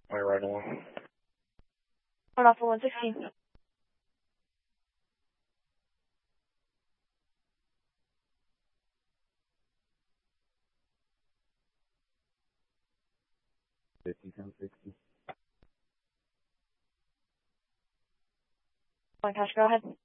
Am I right along? Going off for 116. Cash, go ahead.